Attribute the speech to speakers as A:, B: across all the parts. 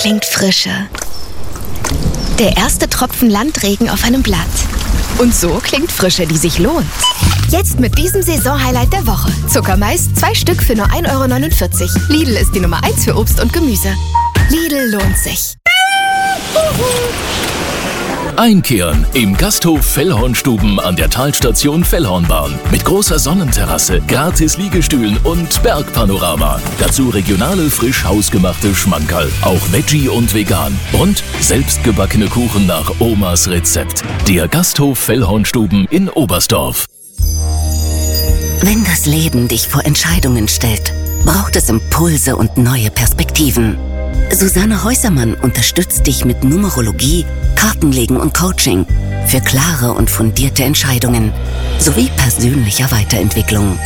A: klingt Frische. Der erste Tropfen Landregen auf einem Blatt. Und so klingt Frische, die sich lohnt. Jetzt mit diesem Saisonhighlight der Woche. Zuckermais, 2 Stück für nur 1,49 €. Lidl ist die Nummer 1 für Obst und Gemüse. Lidl lohnt sich.
B: Einkehren im Gasthof Fellhornstuben an der Talstation Fellhornbahn. Mit großer Sonnenterrasse, gratis Liegestühlen und Bergpanorama. Dazu regionale, frisch hausgemachte Schmankerl. Auch Veggie und vegan. Und selbstgebackene Kuchen nach Omas Rezept. Der Gasthof Fellhornstuben in Oberstdorf.
C: Wenn das Leben dich vor Entscheidungen stellt, braucht es Impulse und neue Perspektiven. Susanne Häusermann unterstützt dich mit Numerologie, Kartenlegen und Coaching für klare und fundierte Entscheidungen sowie persönlicher Weiterentwicklung.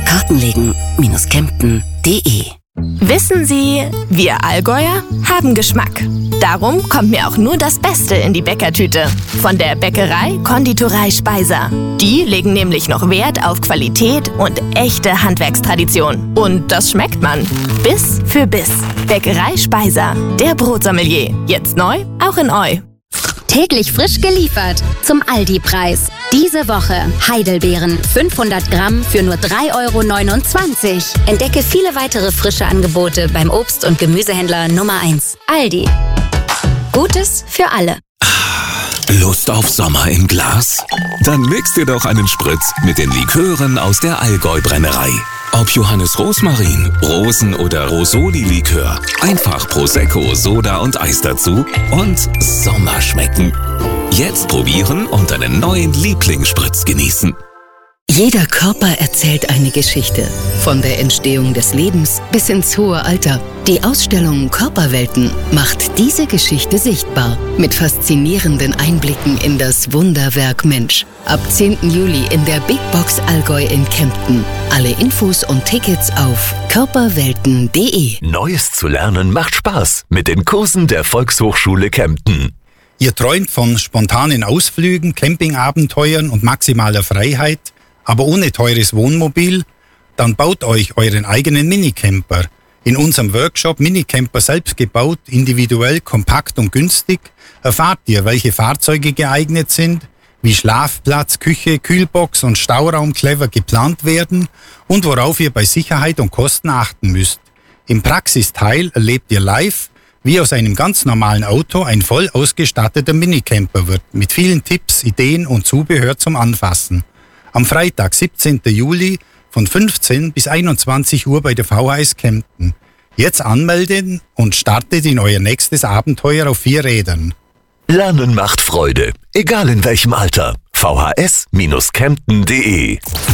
C: Kartenlegen-Kempten.de.
D: Wissen Sie, wir Allgäuer haben Geschmack. Darum kommt mir auch nur das Beste in die Bäckertüte. Von der Bäckerei Konditorei Speiser. Die legen nämlich noch Wert auf Qualität und echte Handwerkstradition. Und das schmeckt man. Biss für Biss. Bäckerei Speiser. Der Brotsommelier. Jetzt neu, auch in Eu.
E: Täglich frisch geliefert zum Aldi-Preis. Diese Woche Heidelbeeren 500 Gramm für nur 3,29 €. Entdecke viele weitere frische Angebote beim Obst- und Gemüsehändler Nummer 1. Aldi. Gutes für alle.
F: Lust auf Sommer im Glas? Dann mix dir doch einen Spritz mit den Likören aus der Allgäu-Brennerei. Ob Johannes Rosmarin, Rosen- oder Rosoli-Likör. Einfach Prosecco, Soda und Eis dazu und Sommer schmecken. Jetzt probieren und deinen neuen Lieblingsspritz genießen.
G: Jeder Körper erzählt eine Geschichte. Von der Entstehung des Lebens bis ins hohe Alter. Die Ausstellung Körperwelten macht diese Geschichte sichtbar. Mit faszinierenden Einblicken in das Wunderwerk Mensch. Ab 10. Juli in der Big Box Allgäu in Kempten. Alle Infos und Tickets auf körperwelten.de.
H: Neues zu lernen macht Spaß mit den Kursen der Volkshochschule Kempten.
I: Ihr träumt von spontanen Ausflügen, Campingabenteuern und maximaler Freiheit, aber ohne teures Wohnmobil? Dann baut euch euren eigenen Minicamper. In unserem Workshop Minicamper selbst gebaut, individuell, kompakt und günstig erfahrt ihr, welche Fahrzeuge geeignet sind, wie Schlafplatz, Küche, Kühlbox und Stauraum clever geplant werden und worauf ihr bei Sicherheit und Kosten achten müsst. Im Praxisteil erlebt ihr live, wie aus einem ganz normalen Auto ein voll ausgestatteter Minicamper wird, mit vielen Tipps, Ideen und Zubehör zum Anfassen. Am Freitag, 17. Juli von 15 bis 21 Uhr bei der VHS Kempten. Jetzt anmelden und startet in euer nächstes Abenteuer auf 4 Rädern.
H: Lernen macht Freude, egal in welchem Alter. VHS-Kempten.de